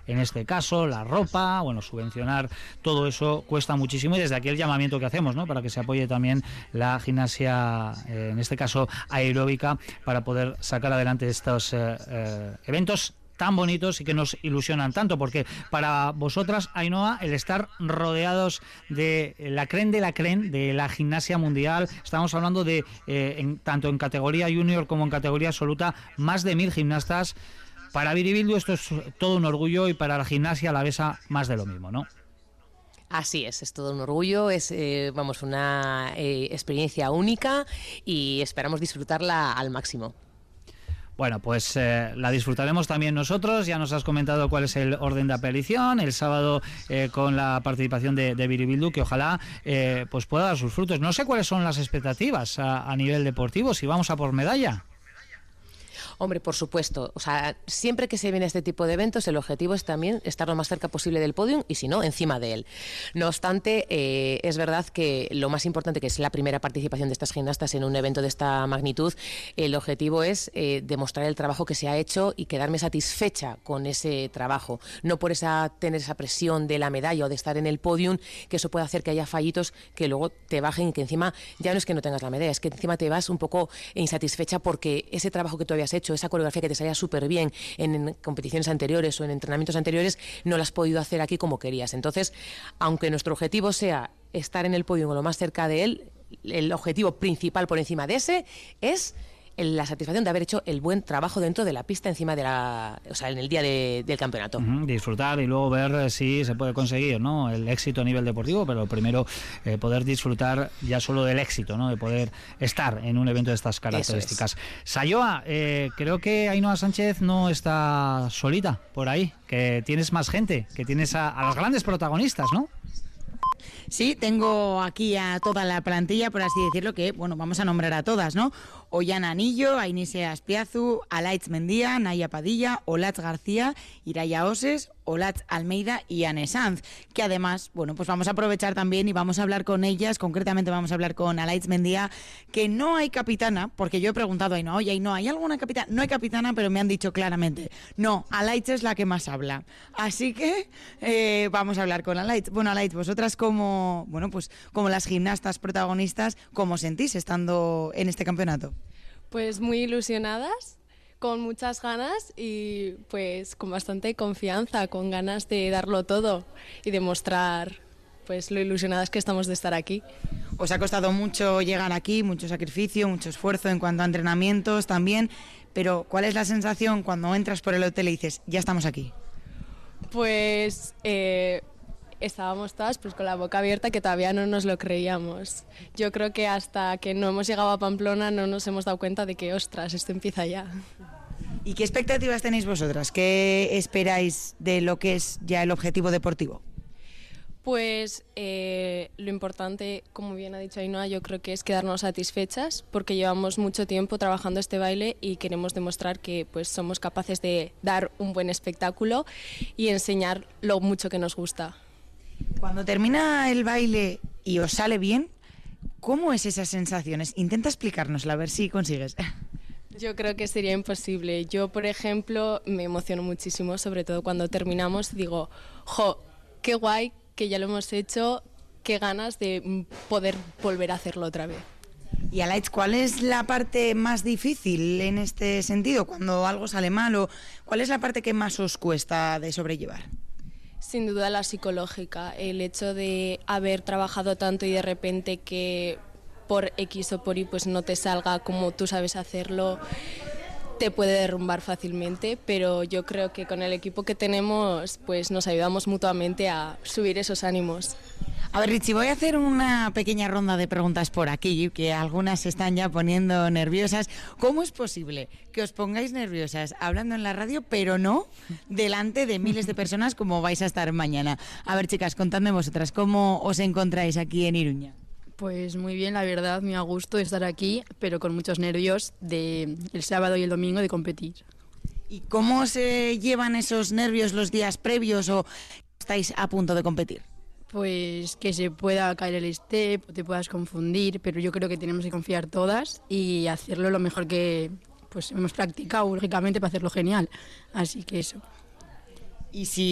en este caso, la ropa, bueno, subvencionar todo eso cuesta muchísimo, y desde aquí el llamamiento que hacemos, ¿no?, para que se apoye también la gimnasia, en este caso aeróbica, para poder sacar adelante estos eventos tan bonitos y que nos ilusionan tanto, porque para vosotras, Ainhoa, el estar rodeados de la crème de la gimnasia mundial, estamos hablando de, tanto en categoría junior como en categoría absoluta, más de 1000 gimnastas. Para Biribildu esto es todo un orgullo, y para la gimnasia alavesa más de lo mismo, ¿no? Así es todo un orgullo, es una experiencia única y esperamos disfrutarla al máximo. Bueno, pues la disfrutaremos también nosotros. Ya nos has comentado cuál es el orden de aparición el sábado, con la participación de Biribildu, que ojalá pues pueda dar sus frutos. No sé cuáles son las expectativas a nivel deportivo, si vamos a por medalla. Hombre, por supuesto, o sea, siempre que se viene este tipo de eventos, el objetivo es también estar lo más cerca posible del podium y, si no, encima de él. No obstante, es verdad que lo más importante, que es la primera participación de estas gimnastas en un evento de esta magnitud, el objetivo es demostrar el trabajo que se ha hecho y quedarme satisfecha con ese trabajo, no por tener esa presión de la medalla o de estar en el podium, que eso puede hacer que haya fallitos que luego te bajen y que encima ya no es que no tengas la medalla, es que encima te vas un poco insatisfecha porque ese trabajo que tú habías hecho, esa coreografía que te salía súper bien en competiciones anteriores o en entrenamientos anteriores, no la has podido hacer aquí como querías. Entonces, aunque nuestro objetivo sea estar en el podio o lo más cerca de él, el objetivo principal por encima de ese es la satisfacción de haber hecho el buen trabajo dentro de la pista, encima de en el día del campeonato. Disfrutar y luego ver si se puede conseguir, ¿no?, el éxito a nivel deportivo, pero primero poder disfrutar ya solo del éxito, ¿no?, de poder estar en un evento de estas características. Saioa, creo que Ainhoa Sánchez no está solita por ahí, que tienes más gente, que tienes a las grandes protagonistas, ¿no? Sí, tengo aquí a toda la plantilla, por así decirlo, que, bueno, vamos a nombrar a todas, ¿no? Ollana Anillo, Ainise Aspiazu, Alaitz Mendía, Naya Padilla, Olatz García, Iraya Oses, Olatz Almeida y Anne Sanz, que además, bueno, pues vamos a aprovechar también y vamos a hablar con ellas. Concretamente vamos a hablar con Alaitz Mendía, que no hay capitana, porque yo he preguntado a Ainhoa, oye, Ainhoa, ¿hay alguna capitana? No hay capitana, pero me han dicho claramente, no, Alaitz es la que más habla. Así que vamos a hablar con Alaitz. Bueno, Alaitz, vosotras como las gimnastas protagonistas, ¿cómo sentís estando en este campeonato? Pues muy ilusionadas, con muchas ganas y pues con bastante confianza, con ganas de darlo todo y demostrar pues lo ilusionadas que estamos de estar aquí. Os ha costado mucho llegar aquí, mucho sacrificio, mucho esfuerzo en cuanto a entrenamientos también, pero ¿cuál es la sensación cuando entras por el hotel y dices, ya estamos aquí? Pues estábamos todas pues con la boca abierta, que todavía no nos lo creíamos. Yo creo que hasta que no hemos llegado a Pamplona no nos hemos dado cuenta de que, ostras, esto empieza ya. ¿Y qué expectativas tenéis vosotras? ¿Qué esperáis de lo que es ya el objetivo deportivo? Pues lo importante, como bien ha dicho Ainhoa, yo creo que es quedarnos satisfechas, porque llevamos mucho tiempo trabajando este baile y queremos demostrar que pues somos capaces de dar un buen espectáculo y enseñar lo mucho que nos gusta. Cuando termina el baile y os sale bien, ¿cómo es esas sensaciones? Intenta explicárnosla, a ver si consigues. Yo creo que sería imposible. Yo, por ejemplo, me emociono muchísimo, sobre todo cuando terminamos, digo, qué guay que ya lo hemos hecho, qué ganas de poder volver a hacerlo otra vez. Y Alaitz, ¿cuál es la parte más difícil en este sentido, cuando algo sale mal, o cuál es la parte que más os cuesta de sobrellevar? Sin duda la psicológica, el hecho de haber trabajado tanto y de repente que por X o por Y pues no te salga como tú sabes hacerlo, te puede derrumbar fácilmente, pero yo creo que con el equipo que tenemos pues nos ayudamos mutuamente a subir esos ánimos. A ver, Richie, voy a hacer una pequeña ronda de preguntas por aquí, que algunas se están ya poniendo nerviosas. ¿Cómo es posible que os pongáis nerviosas hablando en la radio, pero no delante de miles de personas como vais a estar mañana? A ver, chicas, contadme vosotras, ¿cómo os encontráis aquí en Iruña? Pues muy bien, la verdad, muy a gusto de estar aquí, pero con muchos nervios el sábado y el domingo de competir. ¿Y cómo se llevan esos nervios los días previos o estáis a punto de competir? Pues que se pueda caer el step, te puedas confundir, pero yo creo que tenemos que confiar todas y hacerlo lo mejor que pues hemos practicado, lógicamente, para hacerlo genial. Así que eso. Y si